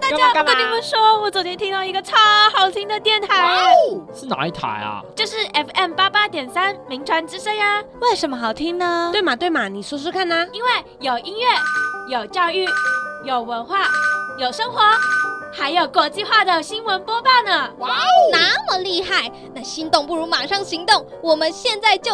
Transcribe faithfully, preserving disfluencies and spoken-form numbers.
大家，我跟你们说，我昨天听到一个超好听的电台， 哇哦，是哪一台啊？ 就是 F M 八八点三名传之声呀。 为什么好听呢？ 对嘛对嘛，你说说看啊。 因为有音乐，有教育，有文化，有生活，还有国际化的新闻播报呢。 哇哦，那么厉害！那心动不如马上行动，我们现在就